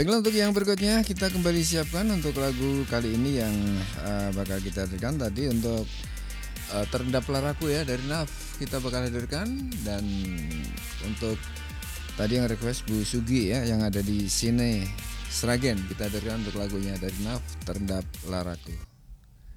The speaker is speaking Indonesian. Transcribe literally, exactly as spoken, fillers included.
Baiklah, untuk yang berikutnya kita kembali siapkan untuk lagu kali ini yang uh, bakal kita hadirkan tadi untuk uh, Terendaplah Raku ya dari Naf kita bakal hadirkan, dan untuk tadi yang request Bu Sugi ya yang ada di sini Sragen kita hadirkan untuk lagunya dari Naf Terendaplah Raku.